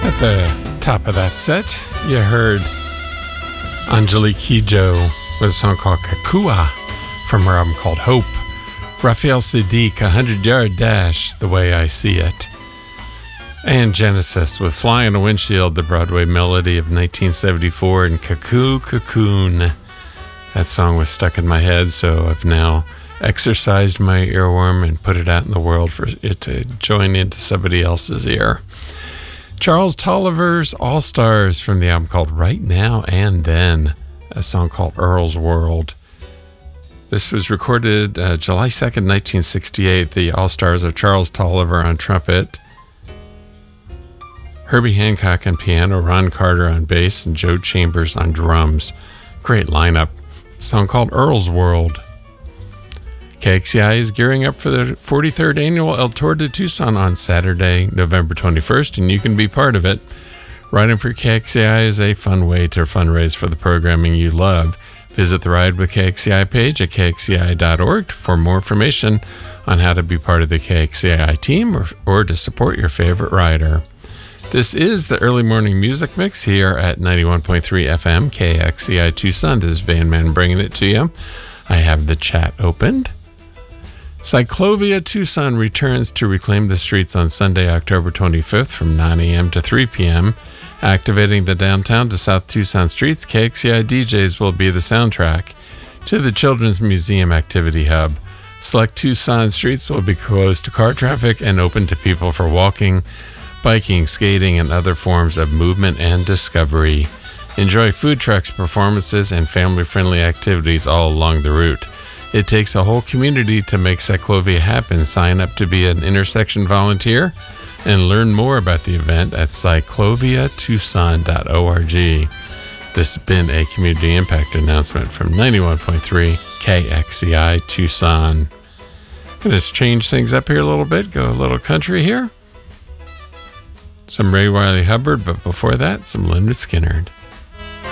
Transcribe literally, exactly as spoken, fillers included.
At the top of that set, you heard Angelique Kidjo with a song called Kakua from her album called Hope. Raphael Saadiq, A Hundred Yard Dash, The Way I See It. And Genesis with Fly on a Windshield, the Broadway melody of nineteen seventy-four, and Cuckoo Cocoon. That song was stuck in my head, so I've now exercised my earworm and put it out in the world for it to join into somebody else's ear. Charles Tolliver's All Stars from the album called Right Now and Then, a song called Earl's World. This was recorded uh, July second, nineteen sixty-eight. The All Stars of Charles Tolliver on trumpet, Herbie Hancock on piano, Ron Carter on bass, and Joe Chambers on drums. Great lineup. A song called Earl's World. K X C I is gearing up for the forty-third annual El Tour de Tucson on Saturday, November twenty-first, and you can be part of it. Riding for K X C I is a fun way to fundraise for the programming you love. Visit the Ride with K X C I page at K X C I dot org for more information on how to be part of the K X C I team or, or to support your favorite rider. This is the Early Morning Music Mix here at ninety-one point three F M, K X C I Tucson. This is Van Man bringing it to you. I have the chat opened. Cyclovia Tucson returns to reclaim the streets on Sunday, October twenty-fifth from nine a.m. to three p.m. Activating the downtown to South Tucson streets, K X C I D Js will be the soundtrack to the Children's Museum Activity Hub. Select Tucson streets will be closed to car traffic and open to people for walking, biking, skating, and other forms of movement and discovery. Enjoy food trucks, performances, and family-friendly activities all along the route. It takes a whole community to make Cyclovia happen. Sign up to be an intersection volunteer and learn more about the event at cyclovia tucson dot org. This has been a community impact announcement from ninety-one point three K X C I Tucson. Going to change things up here a little bit, go a little country here. Some Ray Wylie Hubbard, but before that, some Lynyrd Skynyrd.